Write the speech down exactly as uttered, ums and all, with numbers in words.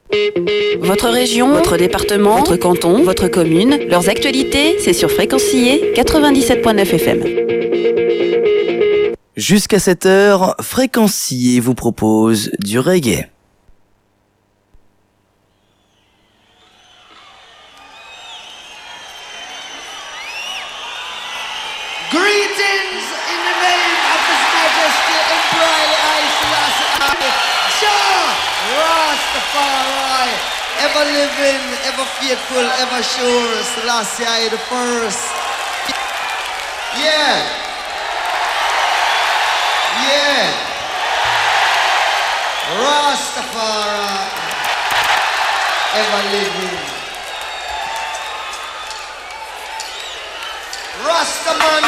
Votre région, votre département, votre canton, votre commune, leurs actualités, c'est sur Fréquencier quatre-vingt-dix-sept point neuf F M. Jusqu'à sept heures, Fréquencier vous propose du reggae. Greetings in the name of His Majesty Emperor Haile Selassie Jah Rastafari, ever living, ever faithful, ever sure, Selassie I the first. Yeah, yeah, Rastafari, ever living. Rastaman